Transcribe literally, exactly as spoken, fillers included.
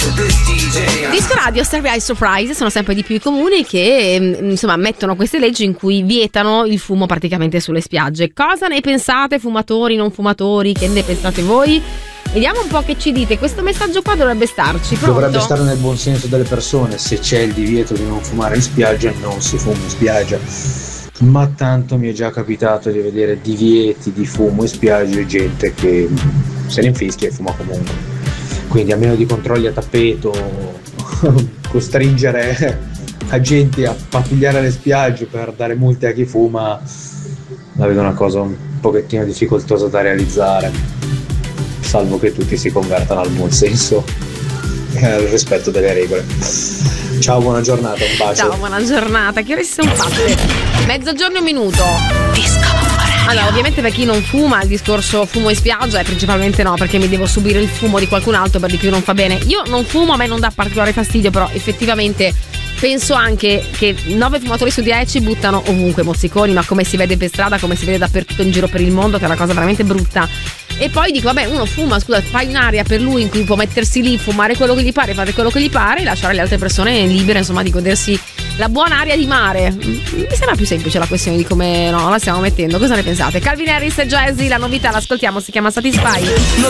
Disco Radio, Survey Surprise sono sempre di più i comuni che insomma mettono queste leggi in cui vietano il fumo praticamente sulle spiagge. Cosa ne pensate, fumatori, non fumatori? Che ne pensate voi? Vediamo un po' che ci dite. Questo messaggio qua dovrebbe starci. Pronto? Dovrebbe stare nel buon senso delle persone. Se c'è il divieto di non fumare in spiaggia, non si fuma in spiaggia. Ma tanto mi è già capitato di vedere divieti di fumo in spiaggia e gente che se ne infischia e fuma comunque. Quindi a meno di controlli a tappeto, costringere agenti a pattugliare le spiagge per dare multe a chi fuma, la vedo una cosa un pochettino difficoltosa da realizzare, salvo che tutti si convertano al buon senso e al rispetto delle regole. Ciao, buona giornata, un bacio. Ciao, buona giornata. Che ore si sono fatte? Mezzogiorno e un minuto. Disco. Allora, ovviamente per chi non fuma il discorso fumo in spiaggia è principalmente no, perché mi devo subire il fumo di qualcun altro, per di più non fa bene. Io non fumo, a me non dà particolare fastidio, però effettivamente penso anche che nove fumatori su dieci buttano ovunque mozziconi, ma come si vede per strada, come si vede dappertutto in giro per il mondo, che è una cosa veramente brutta. E poi dico, vabbè, uno fuma, scusa, fai un'area per lui in cui può mettersi lì, fumare quello che gli pare, fare quello che gli pare e lasciare le altre persone libere, insomma, di godersi la buona aria di mare. Mi sembra più semplice la questione di come no, la stiamo mettendo. Cosa ne pensate? Calvin Harris e Jazzy, la novità, l'ascoltiamo, si chiama Satisfy. No